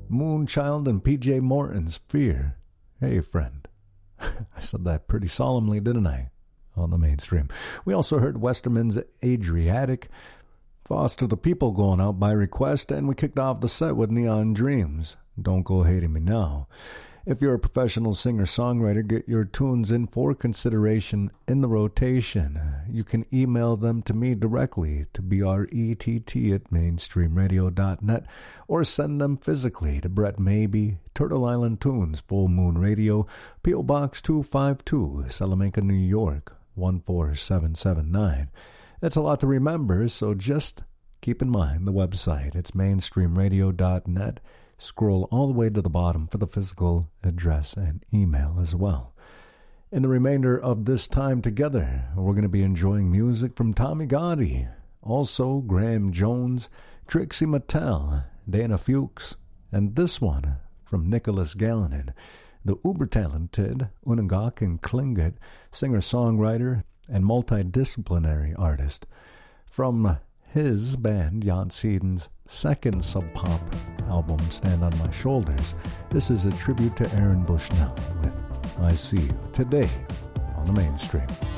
Moonchild and P.J. Morton's Fear. Hey, friend. I said that pretty solemnly, didn't I? On the mainstream. We also heard Westerman's Adriatic, Foster the People going out by request, and we kicked off the set with Neon Dreams. Don't Go Hating Me Now. If you're a professional singer-songwriter, get your tunes in for consideration in the rotation. You can email them to me directly to brett@mainstreamradio.net or send them physically to Brett Maybe, Turtle Island Tunes, Full Moon Radio, P.O. Box 252, Salamanca, New York, 14779. That's a lot to remember, so just keep in mind the website. It's mainstreamradio.net. Scroll all the way to the bottom for the physical address and email as well. In the remainder of this time together, we're going to be enjoying music from Tommy Gotti, also Graham Jones, Trixie Mattel, Dana Fuchs, and this one from Nicholas Galinon, the uber-talented Unangakan Klingit singer-songwriter and multidisciplinary artist. From his band, Jan Seden's second sub-pop album, Stand on My Shoulders, this is a tribute to Aaron Bushnell with I See You Today on the Mainstream.